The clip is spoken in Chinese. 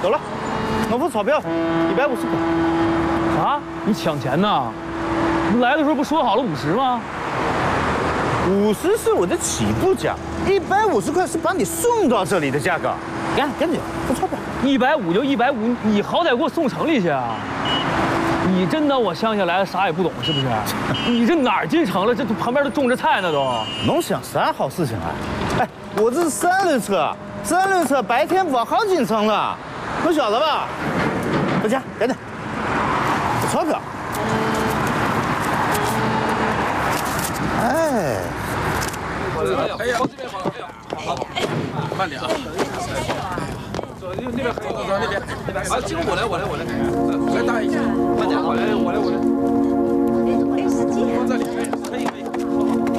走了，我付钞票，150块。 啊？你抢钱呢？你来的时候不说好了50吗 ？50是我的起步价，150块是把你送到这里的价格。赶紧付钞票。 150就150，你好歹给我送城里去啊！你真当我乡下来的啥也不懂是不是？你这哪儿进城了？这旁边都种着菜呢都。 侬想啥好事情啊？哎，我这是3轮车，3轮车白天不好进城了，侬晓得吧？回家赶紧付钞票。哎， 哎呀，这边好，哎呀，好，慢点啊。走，那边可以，走那边。好，这个我来，来大一些，慢点，我来。